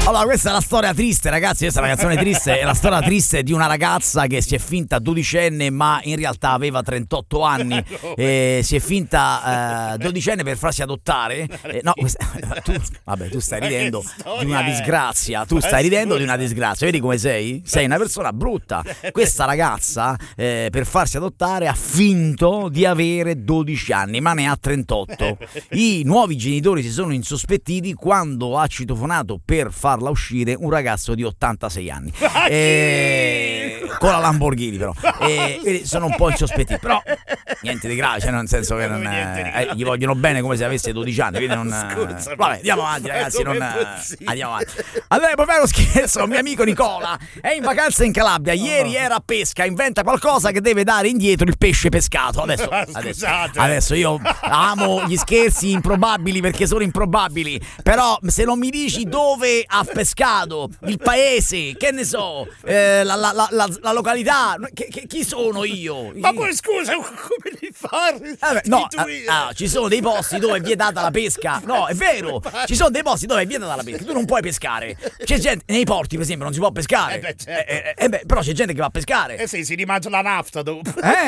Allora, questa è la storia triste, ragazzi. Questa è una canzone triste. È la storia triste di una ragazza che si è finta dodicenne, ma in realtà aveva 38 anni. Si è finta dodicenne per farsi adottare. No, tu stai ridendo di una disgrazia. Tu stai ridendo di una disgrazia. Vedi come sei? Sei una persona brutta. Questa ragazza, per farsi adottare, ha finto di avere 12 anni, ma ne ha 38. I nuovi genitori si sono insospettiti quando ha citofonato per farla uscire un ragazzo di 86 anni con la Lamborghini, però quindi sono un po' insospettiti, però niente di grave, cioè nel senso che non, gli vogliono bene come se avesse 12 anni, quindi non vabbè, andiamo avanti, ragazzi, andiamo avanti. Allora, per fare uno scherzo, un mio amico Nicola è in vacanza in Calabria, ieri era a pesca, inventa qualcosa che deve dare indietro il pesce pescato. Adesso io amo gli scherzi improbabili perché sono improbabili, però se non mi dici dove ha pescato, il paese, che ne so, la località, chi sono io? Ma poi scusa, come li fai? No, ci sono dei posti dove è vietata la pesca. No, è vero, ci sono dei posti dove è vietata la pesca, tu non puoi pescare. C'è gente nei porti, per esempio, non si può pescare. Però c'è gente che va a pescare. Sì, si rimangia la nafta dopo.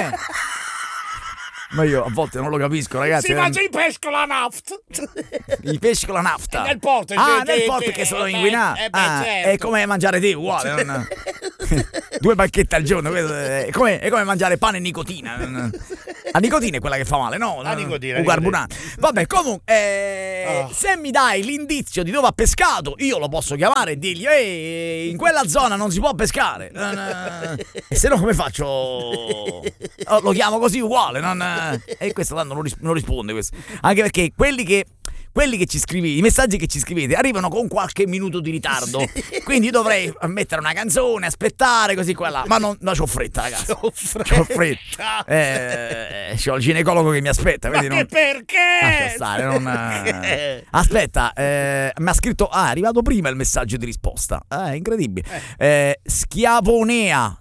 Ma io a volte non lo capisco, ragazzi. Si mangia i pesci con la nafta. I pesci con la nafta? Nel porto. Nel porto che sono inquinati. Certo. È come mangiare te, uguale. Non... 2 bacchette al giorno. È come mangiare pane e nicotina. La nicotina è quella che fa male, no? La nicotina. Un carburante. Vabbè, comunque, se mi dai l'indizio di dove ha pescato, io lo posso chiamare e dirgli in quella zona non si può pescare. E se no come faccio? Lo chiamo così uguale, e questo tanto non risponde questo. Anche perché quelli che ci scrivi, i messaggi che ci scrivete arrivano con qualche minuto di ritardo. Quindi dovrei mettere una canzone, aspettare così qua là. Ma c'ho fretta, ragazzi. C'ho fretta. C'ho il ginecologo che mi aspetta. Ma che perché? Lascia stare, Aspetta, mi ha scritto. È arrivato prima il messaggio di risposta. È incredibile. Schiavonea.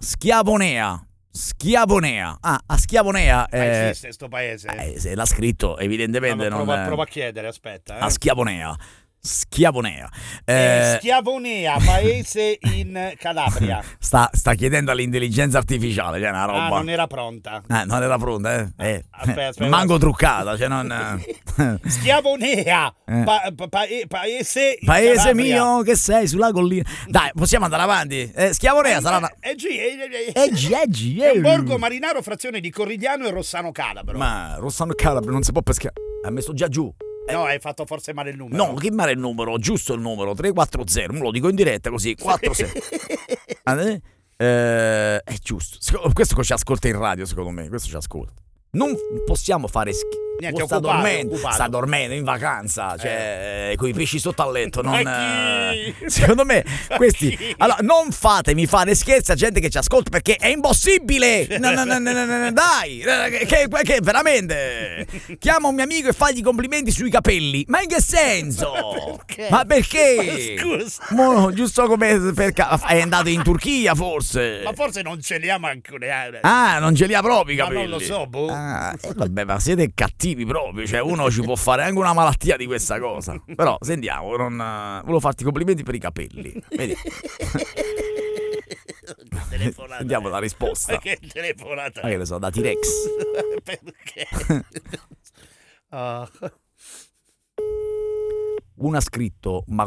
A Schiavonea. Esiste sto paese? Se l'ha scritto, evidentemente non. Prova a chiedere, aspetta. A Schiavonea. Schiavonea, paese in Calabria. Sta chiedendo all'intelligenza artificiale, cioè una roba. Non era pronta. Non era pronta, Aspetta, manco truccata, cioè non. Schiavonea, paese in Calabria. Mio che sei sulla collina. Dai, possiamo andare avanti. Schiavonea sarà Eggi. È un borgo marinaro frazione di Corigliano e Rossano Calabro. Ma Rossano Calabro non si può pescare. Ha messo già giù. No, hai fatto forse male il numero. No, che male il numero? Giusto il numero, 340, me lo dico in diretta così, 46. È giusto. Questo ci ascolta in radio, secondo me, questo ci ascolta. Non possiamo fare niente, sta dormendo in vacanza, cioè coi pesci sotto al letto, secondo me questi allora non fatemi fare scherzi a gente che ci ascolta perché è impossibile. Dai, che veramente chiama un mio amico e fagli complimenti sui capelli, ma in che senso? Ma perché? Scusa, giusto come è andato in Turchia forse, ma forse non ce li ha manco neanche. Non ce li ha proprio i capelli, ma non lo so, vabbè, ma siete cattivi proprio, cioè uno ci può fare anche una malattia di questa cosa. Però sentiamo, volevo farti complimenti per i capelli. Vedi? Sentiamo la risposta. Che telefonata? Ma che ne so, da T-Rex. Perché? Uno ha scritto, ma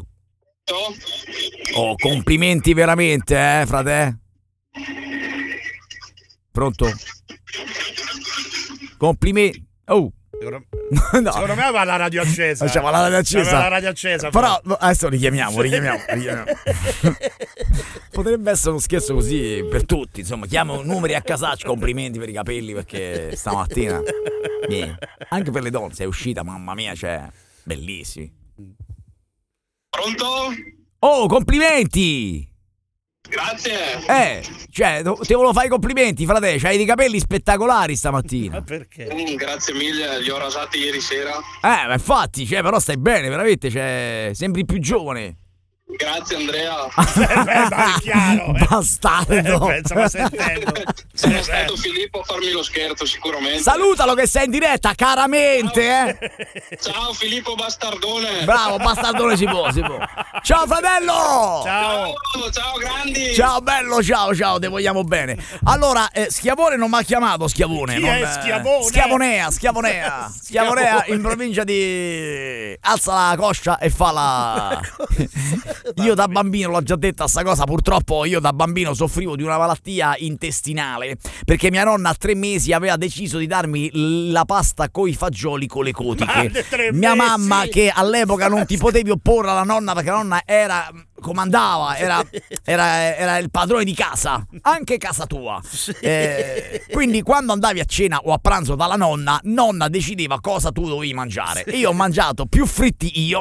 complimenti veramente, frate. Pronto? Complimenti. Secondo me aveva la radio accesa. C'aveva la radio accesa. Però adesso richiamiamo. Potrebbe essere uno scherzo così per tutti. Insomma, chiamo numeri a casaccio. Complimenti per i capelli perché stamattina anche per le donne sei uscita, mamma mia, cioè bellissimi. Pronto? Complimenti. Grazie. Cioè, te volevo fare i complimenti, frate. C'hai dei capelli spettacolari stamattina. Ma perché? Grazie mille, li ho rasati ieri sera. Ma infatti, però stai bene, veramente, sembri più giovane. Grazie Andrea. Chiaro, bastardo. Stava sentendo. Sono stato Filippo a farmi lo scherzo sicuramente. Salutalo che sei in diretta, caramente. Ciao Filippo Bastardone. Bravo, bastardone si può. Ciao fratello. Ciao grandi. Ciao bello, ciao, te vogliamo bene. Allora, Schiavone non mi ha chiamato Schiavone. Chi non, è Schiavone? Schiavonea in provincia di... Alza la coscia e fa la... Io da bambino, l'ho già detta sta cosa, purtroppo io da bambino soffrivo di una malattia intestinale perché mia nonna a 3 mesi aveva deciso di darmi la pasta coi fagioli con le cotiche. Mia mamma, che all'epoca non ti potevi opporre alla nonna perché la nonna comandava, era il padrone di casa, anche casa tua. Quindi quando andavi a cena o a pranzo dalla nonna decideva cosa tu dovevi mangiare. E io ho mangiato più fritti io.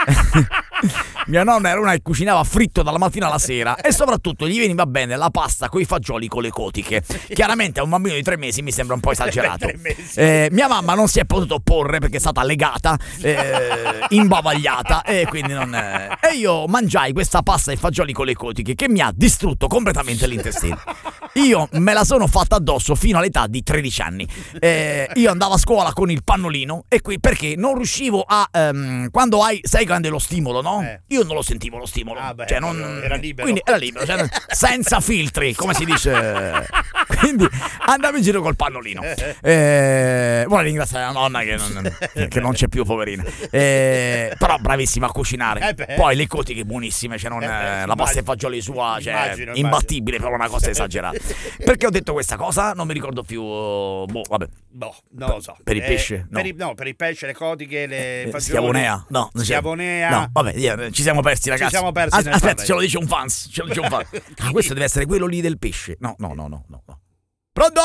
Mia nonna era una che cucinava fritto dalla mattina alla sera e soprattutto gli veniva bene la pasta coi fagioli con le cotiche. Chiaramente a un bambino di 3 mesi mi sembra un po' esagerato. Mia mamma non si è potuta opporre perché è stata legata, imbavagliata e quindi non... E io mangiai questa pasta e fagioli con le cotiche che mi ha distrutto completamente l'intestino. Io me la sono fatta addosso fino all'età di 13 anni. Io andavo a scuola con il pannolino e qui perché non riuscivo a quando sai quando è lo stimolo, no? Io non lo sentivo lo stimolo. Cioè era libero. Quindi era libero, cioè, senza filtri, come si dice. Quindi andavo in giro col pannolino. Vuole ringraziare la nonna che non c'è più, poverina. Però bravissima a cucinare. Poi le cotiche buonissime, cioè la pasta e fagioli sua, cioè imbattibile, però una cosa esagerata. Perché ho detto questa cosa? Non mi ricordo più. Vabbè. No, non lo so. Per il pesce? No. Per il pesce, le cotiche, le fagioli. Schiavonea? No, Schiavonea. No, vabbè, ci siamo persi, ragazzi. Aspetta, ce lo dice un fans. Questo deve essere quello lì del pesce. No. Pronto?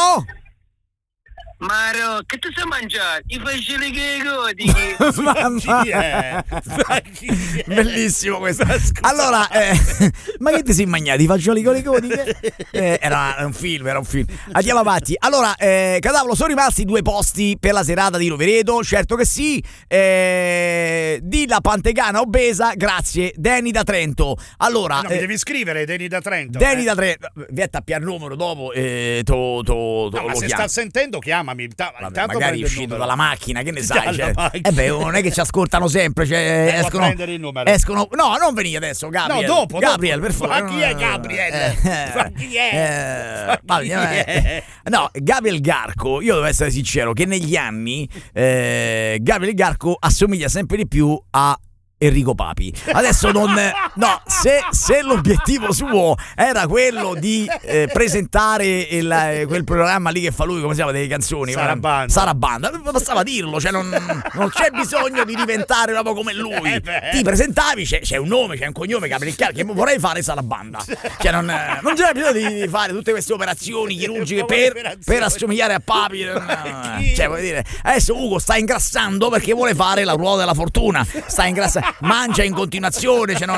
Maro, che ti sai mangiare? I fagioli che Mamma. Chi è? Bellissimo questo. Allora, ma che ti sei mangiati? I fagioli con le cotiche? Era un film. Andiamo avanti. Allora, Cadavolo, sono rimasti 2 posti per la serata di Rovereto? Certo che sì. Di la Pantegana obesa, grazie. Danny da Trento. Allora, mi devi scrivere Danny da Trento. Danny da Trento. Vietta a il numero dopo ma se sta sentendo chiamami. Vabbè, magari è uscito dalla macchina, che ne sai? Non è che ci ascoltano sempre, cioè, escono. Prendere il numero. No, non venire adesso, Gabriel. No, dopo. Gabriel, per favore. Ma chi è Gabriel? Chi è? No, Gabriel Garco, io devo essere sincero che negli anni Gabriel Garco assomiglia sempre di più a Enrico Papi. Adesso se l'obiettivo suo era quello di presentare quel programma lì che fa lui, come si chiama, delle canzoni, Sarabanda, bastava dirlo, cioè non c'è bisogno di diventare proprio come lui. Ti presentavi, c'è un nome, c'è un cognome, Gabriel Chiaro, che vorrei fare Sarabanda. Cioè non c'è bisogno di fare tutte queste operazioni chirurgiche per assomigliare a Papi. Cioè, vuol dire, adesso Ugo sta ingrassando perché vuole fare la ruota della fortuna, sta ingrassando, mangia in continuazione, cioè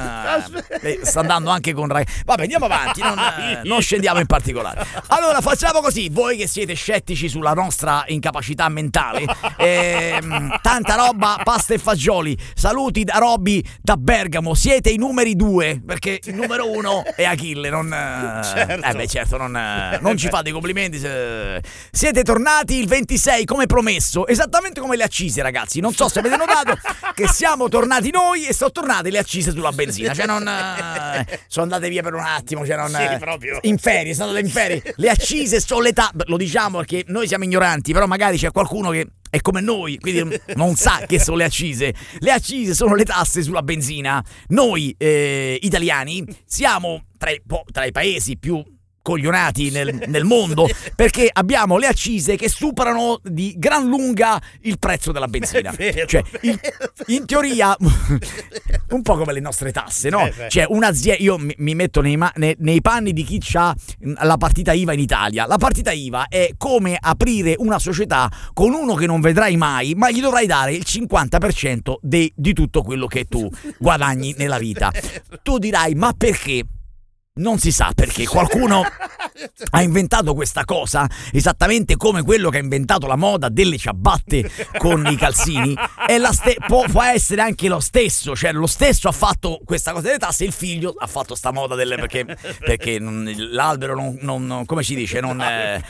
sta andando anche con vabbè, andiamo avanti, non scendiamo in particolare. Allora facciamo così, voi che siete scettici sulla nostra incapacità mentale, tanta roba, pasta e fagioli, saluti da Robby da Bergamo, siete i numeri 2 perché il numero 1 è Achille, certo, non ci fate i complimenti. Siete tornati il 26 come promesso, esattamente come le accise, ragazzi. Non so se avete notato che siamo tornati noi e sono tornate le accise sulla benzina, cioè sono andate via per un attimo, cioè sì, proprio in ferie, sono andate in ferie. Le accise sono l'età, lo diciamo perché noi siamo ignoranti, però magari c'è qualcuno che è come noi, quindi non sa che sono le accise. Le accise sono le tasse sulla benzina. Noi italiani siamo tra i paesi più coglionati nel mondo perché abbiamo le accise che superano di gran lunga il prezzo della benzina. Vero, cioè, in teoria un po' come le nostre tasse, no? Cioè un'azienda, io mi metto nei panni di chi ha la partita IVA in Italia. La partita IVA è come aprire una società con uno che non vedrai mai, ma gli dovrai dare il 50% di tutto quello che tu guadagni nella vita. Tu dirai, ma perché? Non si sa perché, qualcuno ha inventato questa cosa, esattamente come quello che ha inventato la moda delle ciabatte con i calzini, è può essere anche lo stesso, cioè lo stesso ha fatto questa cosa delle tasse, il figlio ha fatto sta moda delle, perché l'albero non come si dice, non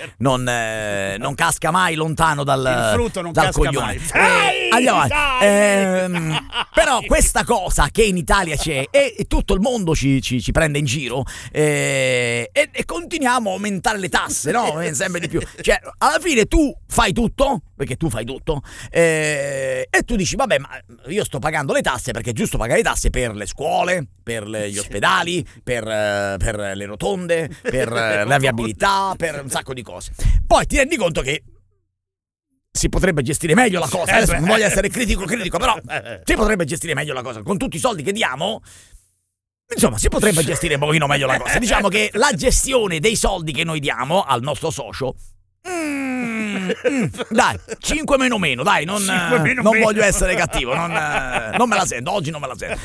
casca mai lontano dal frutto non dal casca coglione. mai. Andiamo avanti. Però questa cosa che in Italia c'è e tutto il mondo ci prende in giro, e continuiamo a aumentare le tasse, no? Sempre di più. Cioè, alla fine tu fai tutto, perché tu fai tutto, e tu dici, vabbè, ma io sto pagando le tasse perché è giusto pagare le tasse per le scuole, per gli ospedali, per le rotonde, per la viabilità, per un sacco di cose. Poi ti rendi conto che si potrebbe gestire meglio la cosa. Adesso non voglio essere critico, però si potrebbe gestire meglio la cosa. Con tutti i soldi che diamo, insomma, si potrebbe gestire un pochino meglio la cosa. Diciamo che la gestione dei soldi che noi diamo al nostro socio, dai, 5 meno, dai, non voglio essere cattivo, non me la sento, oggi non me la sento.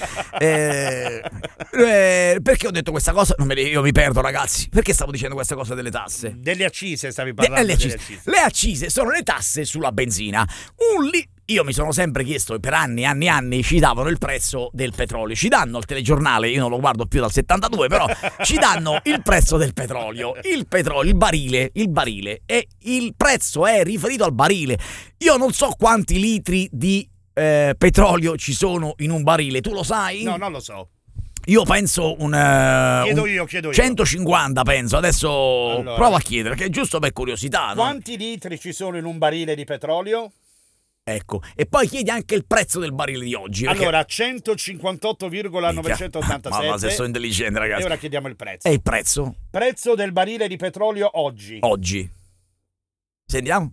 Perché ho detto questa cosa? Io mi perdo, ragazzi. Perché stavo dicendo questa cosa delle tasse? Delle accise stavi parlando. Le accise sono le tasse sulla benzina. Io mi sono sempre chiesto, per anni ci davano il prezzo del petrolio, ci danno il telegiornale, io non lo guardo più dal 72, però ci danno il prezzo del petrolio, il barile, e il prezzo è riferito al barile. Io non so quanti litri di petrolio ci sono in un barile, tu lo sai? No, non lo so. Io penso chiedo io 150, penso. Adesso allora, prova a chiedere, che è giusto per curiosità. Quanti litri ci sono in un barile di petrolio? Ecco, e poi chiedi anche il prezzo del barile di oggi. Allora, 158,987. Ma se sono intelligente, ragazzi. E ora chiediamo il prezzo. E il prezzo? Prezzo del barile di petrolio oggi. Sentiamo.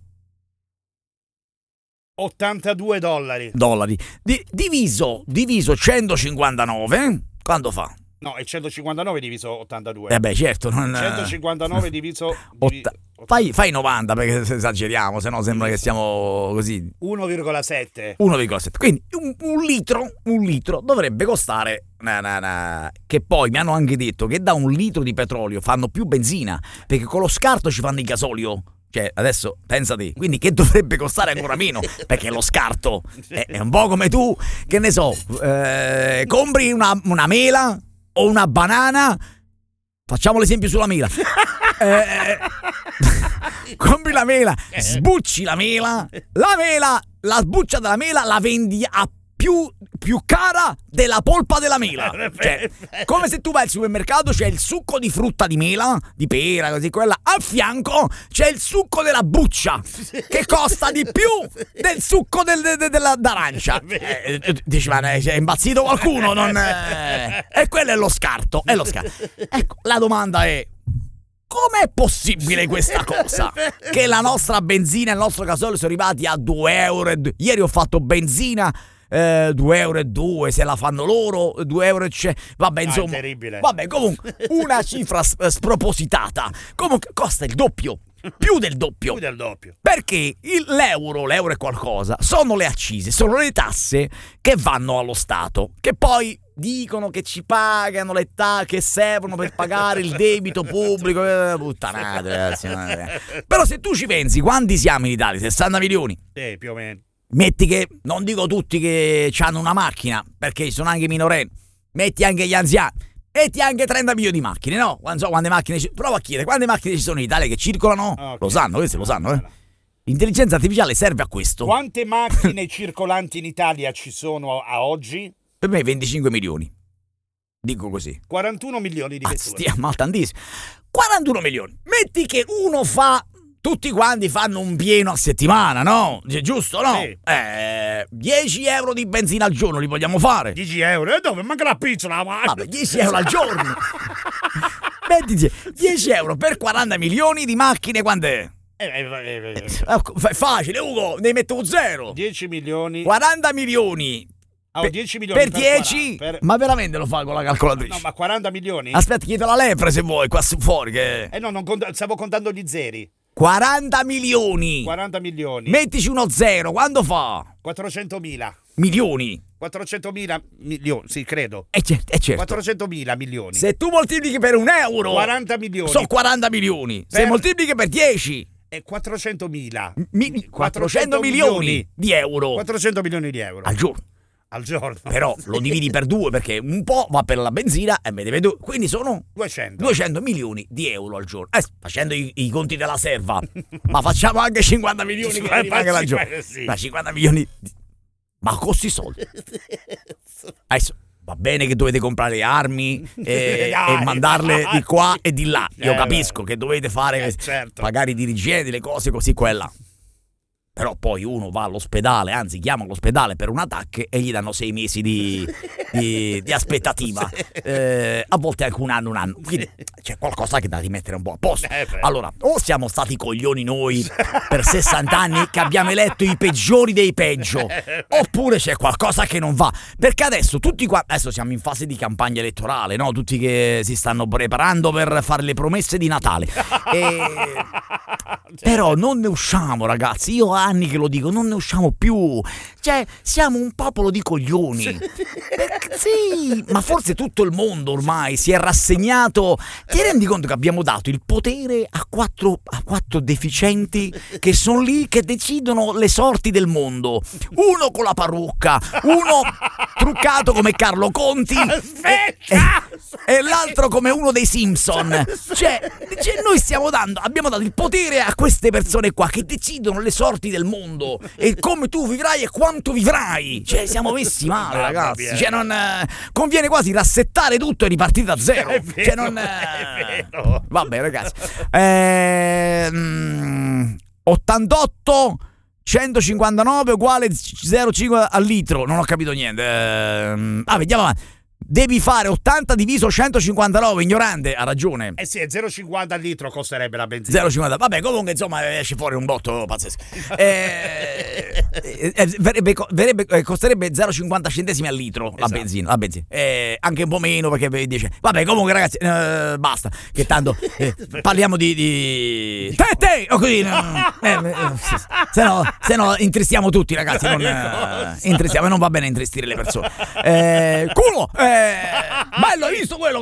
$82. Diviso 159, quanto fa? No, è 159 diviso 82. Beh, certo. 159 diviso... Fai 90, perché se esageriamo, se no sembra che siamo così. 1,7. Quindi un litro dovrebbe costare... Che poi mi hanno anche detto che da un litro di petrolio fanno più benzina, perché con lo scarto ci fanno il gasolio. Cioè, adesso pensate, quindi che dovrebbe costare ancora meno, perché lo scarto è un po' come tu, che ne so, compri una mela o una banana. Facciamo l'esempio sulla mela. Compri la mela, sbucci la mela, la sbuccia della mela la vendi a più cara della polpa della mela. Cioè, come se tu vai al supermercato, c'è il succo di frutta di mela, di pera, così quella, al fianco c'è il succo della buccia, che costa di più del succo d'arancia. Dici, ma è impazzito qualcuno? E quello è lo scarto. Ecco, la domanda è: com'è possibile questa cosa? Che la nostra benzina e il nostro gasolio sono arrivati a 2 euro. Ieri ho fatto benzina 2,02 euro, se la fanno loro 2 euro, vabbè, insomma, è terribile. Vabbè, comunque una cifra spropositata. Comunque costa il doppio, più del doppio, perché l'euro è qualcosa, sono le accise, sono le tasse che vanno allo Stato, che poi dicono che ci pagano le tasse, che servono per pagare il debito pubblico. Puttanate, ragazzi. Però se tu ci pensi, quanti siamo in Italia? 60 milioni? Più o meno. Metti che, non dico tutti che hanno una macchina, perché ci sono anche i minorenni, metti anche gli anziani, metti anche 30 milioni di macchine, no? Non so quante macchine prova a chiedere quante macchine ci sono in Italia che circolano. Okay. Lo sanno, questi lo sanno, L'intelligenza artificiale serve a questo. Quante macchine circolanti in Italia ci sono a oggi? Per me 25 milioni. Dico così. 41 milioni di vetture. Ma tantissimo. 41 milioni. Metti che uno fa... Tutti quanti fanno un pieno a settimana, no? Giusto, no? Sì. 10 euro di benzina al giorno li vogliamo fare. 10 euro? E dove? Manca la pizza, la macchina. Vabbè, 10 euro al giorno. Metti 10 euro per 40 milioni di macchine, quant'è? È facile, Ugo, ne metto un zero. 10 milioni. 40 milioni. 10 milioni per 10? Ma veramente lo fa con la calcolatrice? No, ma 40 milioni? Aspetta, chiedo la lepre se vuoi, qua fuori che... no, stavo contando gli zeri. 40 milioni. 40 milioni. Mettici uno zero, quando fa? 400.000. Milioni. 400.000 milioni, sì, credo. Certo. 400.000 milioni. Se tu moltiplichi per €1, 40 milioni. sono 40 milioni. Se moltiplichi per 10, è 400.000. 400 milioni di euro. 400 milioni di euro. Al giorno. Però lo dividi per 2 perché un po' va per la benzina e me ne vedo. Quindi sono 200 milioni di euro al giorno. Facendo i conti della serva. Ma facciamo anche 50 milioni che rimane al giorno. Sì. Ma 50 milioni. Ma con questi soldi. Adesso va bene che dovete comprare armi e mandarle di qua e di là. Io capisco che dovete fare magari i dirigenti, le cose così quella. Però poi uno va all'ospedale, anzi chiama l'ospedale per un attacco e gli danno 6 mesi di aspettativa, a volte anche un anno. Quindi c'è qualcosa che da rimettere un po' a posto. Allora, o siamo stati coglioni noi per 60 anni che abbiamo eletto i peggiori dei peggio, oppure c'è qualcosa che non va. Perché adesso adesso siamo in fase di campagna elettorale, no? Tutti che si stanno preparando per fare le promesse di Natale. Però non ne usciamo, ragazzi. Io ho anni che lo dico, non ne usciamo più. Cioè, siamo un popolo di coglioni. Sì, ma forse tutto il mondo ormai si è rassegnato. Ti rendi conto che abbiamo dato il potere a quattro deficienti che sono lì, che decidono le sorti del mondo? Uno con la parrucca, uno truccato come Carlo Conti e l'altro come uno dei Simpson. Cioè noi abbiamo dato il potere a queste persone qua che decidono le sorti del mondo e come tu vivrai e quanto vivrai. Cioè siamo messi male, ragazzi. Cioè non conviene quasi rassettare tutto e ripartire da zero. È vero, cioè non vabbè, ragazzi. 88 159 uguale 0,5 al litro. Non ho capito niente. Vediamo avanti. Devi fare 80 diviso 159, ignorante, ha ragione. Sì, è 0,50 al litro costerebbe la benzina. 0,50, vabbè, comunque insomma esce fuori un botto pazzesco. Costerebbe 0,50 centesimi al litro la benzina. Anche un po' meno perché dice. Vabbè, comunque ragazzi, basta, che tanto parliamo di te, o così. Se no intristiamo tutti, ragazzi, intristiamo, e non va bene intristire le persone. Culo! Bello, hai visto quello?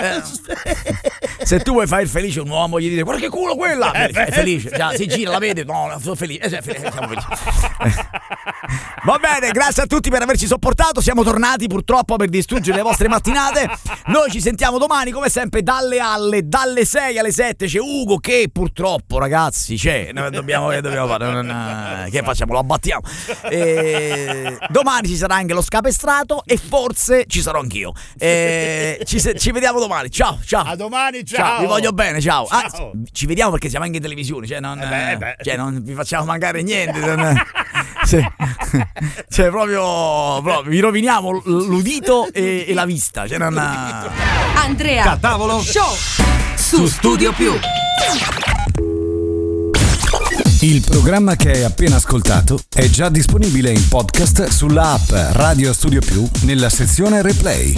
Se tu vuoi fare il felice un uomo, gli dici guarda che culo quella, è felice, già si gira, la vede, no, sono felice, siamo felici. Va bene, grazie a tutti per averci sopportato. Siamo tornati purtroppo per distruggere le vostre mattinate. Noi ci sentiamo domani come sempre dalle 6 alle 7. C'è Ugo che purtroppo, ragazzi, noi dobbiamo fare, che facciamo, lo abbattiamo. Domani ci sarà anche lo scapestrato e forse ci sarò anch'io. Ci vediamo domani. Ciao. A domani, ciao. Vi voglio bene, ciao. Ci vediamo perché siamo anche in televisione, non vi facciamo mancare niente. Proprio vi roviniamo l'udito e la vista. Andrea Catavolo Show su Studio Più. Il programma che hai appena ascoltato è già disponibile in podcast sulla app Radio Studio Più nella sezione Replay.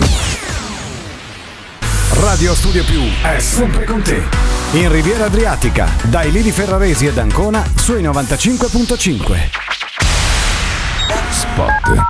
Radio Studio Più è sempre con te. In Riviera Adriatica, dai lidi ferraresi ed Ancona sui 95.5. Spot.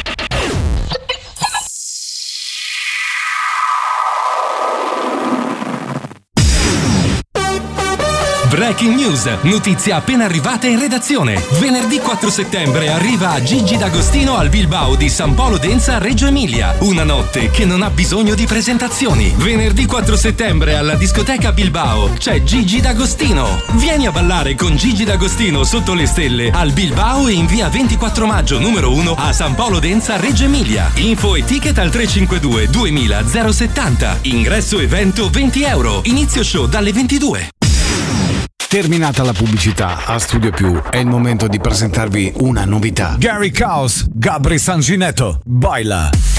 Breaking news, notizia appena arrivata in redazione. Venerdì 4 settembre arriva Gigi D'Agostino al Bilbao di San Polo Denza, Reggio Emilia. Una notte che non ha bisogno di presentazioni. Venerdì 4 settembre alla discoteca Bilbao c'è Gigi D'Agostino. Vieni a ballare con Gigi D'Agostino sotto le stelle al Bilbao e in via 24 maggio numero 1 a San Polo Denza, Reggio Emilia. Info e ticket al 352 2000 070. Ingresso evento €20. Inizio show dalle 22. Terminata la pubblicità, a Studio Più è il momento di presentarvi una novità. Gary Caos, Gabri Sanginetto, baila.